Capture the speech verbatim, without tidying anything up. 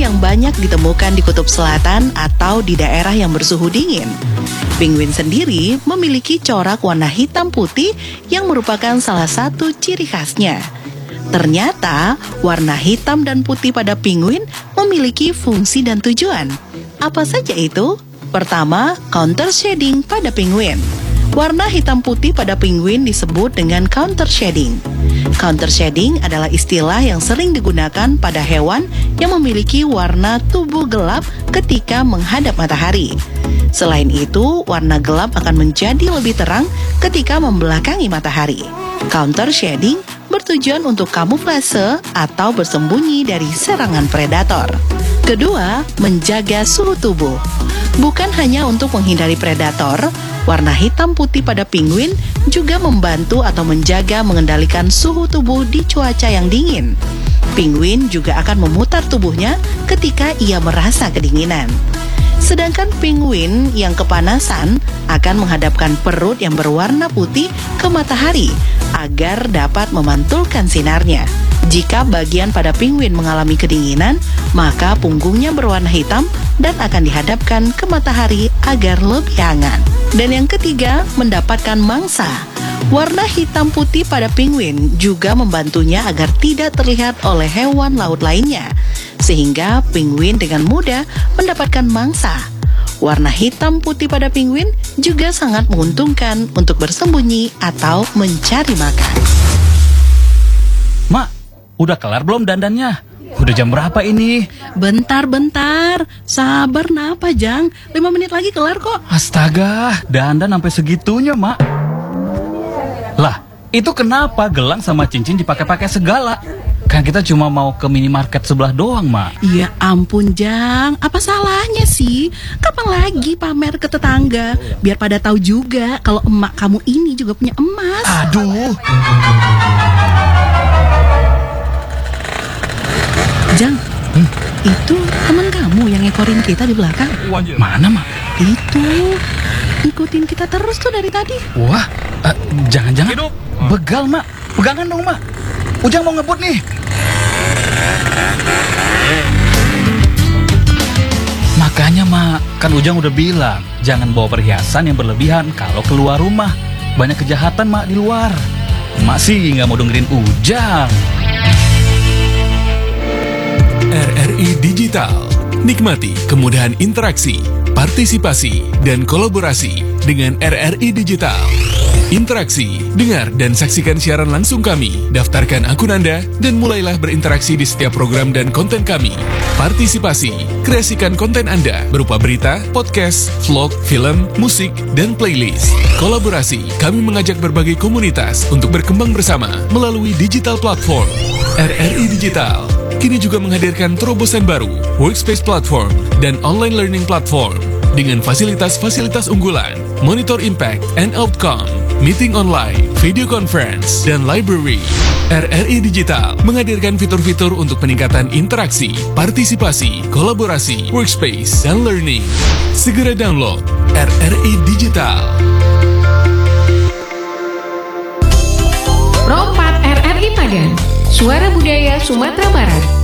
yang banyak ditemukan di kutub selatan atau di daerah yang bersuhu dingin. Penguin sendiri memiliki corak warna hitam putih yang merupakan salah satu ciri khasnya. Ternyata, warna hitam dan putih pada penguin memiliki fungsi dan tujuan. Apa saja itu? Pertama, counter shading pada penguin. Warna hitam putih pada penguin disebut dengan counter shading. Counter shading adalah istilah yang sering digunakan pada hewan yang memiliki warna tubuh gelap ketika menghadap matahari. Selain itu, warna gelap akan menjadi lebih terang ketika membelakangi matahari. Counter shading bertujuan untuk kamuflase atau bersembunyi dari serangan predator. Kedua, menjaga suhu tubuh. Bukan hanya untuk menghindari predator, warna hitam putih pada penguin juga membantu atau menjaga mengendalikan suhu tubuh di cuaca yang dingin. Penguin juga akan memutar tubuhnya ketika ia merasa kedinginan. Sedangkan penguin yang kepanasan akan menghadapkan perut yang berwarna putih ke matahari agar dapat memantulkan sinarnya. Jika bagian pada penguin mengalami kedinginan, maka punggungnya berwarna hitam dan akan dihadapkan ke matahari agar lebih hangat. Dan yang ketiga, mendapatkan mangsa. Warna hitam putih pada penguin juga membantunya agar tidak terlihat oleh hewan laut lainnya, sehingga penguin dengan mudah mendapatkan mangsa. Warna hitam putih pada penguin juga sangat menguntungkan untuk bersembunyi atau mencari makan. Mak, udah kelar belum dandannya? Udah jam berapa ini? Bentar-bentar, sabar napa Jang? Lima menit lagi kelar kok. Astaga, dandan sampai segitunya, Mak. Lah, itu kenapa gelang sama cincin dipakai-pakai segala? Kan kita cuma mau ke minimarket sebelah doang, Mak. Ya ampun Jang, apa salahnya sih? Kapan lagi pamer ke tetangga? Biar pada tahu juga kalau emak kamu ini juga punya emas. Aduh. Jang, hmm? Itu teman kamu yang ekorin kita di belakang. Mana, Mak? Itu, ikutin kita terus tuh dari tadi. Wah, uh, jangan-jangan begal, Mak. Pegangan dong, Mak. Ujang mau ngebut nih. Makanya, Mak, kan Ujang udah bilang jangan bawa perhiasan yang berlebihan kalau keluar rumah. Banyak kejahatan, Mak, di luar. Mak sih nggak mau dengerin Ujang. R R I Digital. Nikmati kemudahan interaksi, partisipasi, dan kolaborasi dengan R R I Digital. Interaksi, dengar dan saksikan siaran langsung kami, daftarkan akun Anda, dan mulailah berinteraksi di setiap program dan konten kami. Partisipasi, kreasikan konten Anda berupa berita, podcast, vlog, film, musik, dan playlist. Kolaborasi, kami mengajak berbagai komunitas untuk berkembang bersama melalui digital platform. R R I Digital kini juga menghadirkan terobosan baru, workspace platform, dan online learning platform dengan fasilitas-fasilitas unggulan, monitor impact and outcome, meeting online, video conference, dan library. R R I Digital menghadirkan fitur-fitur untuk peningkatan interaksi, partisipasi, kolaborasi, workspace, dan learning. Segera download R R I Digital. Pro empat R R I Padan, Suara Budaya Sumatera Barat.